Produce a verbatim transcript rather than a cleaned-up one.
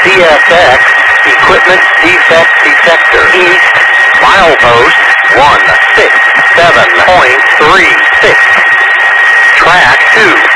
C S X Equipment Defect Detector. East, milepost one six seven point three six. Track two.